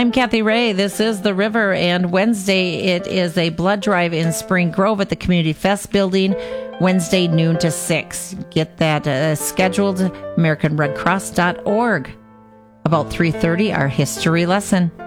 I'm Kathy Ray. This is The River, and Wednesday it is a blood drive in Spring Grove at the Community Fest building, Wednesday noon to 6. Get that scheduled, AmericanRedCross.org. About 3:30, our history lesson.